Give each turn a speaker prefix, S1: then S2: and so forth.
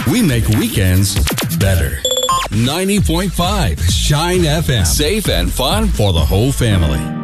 S1: We make weekends better. 90.5 Shine FM. Safe and fun for the whole family.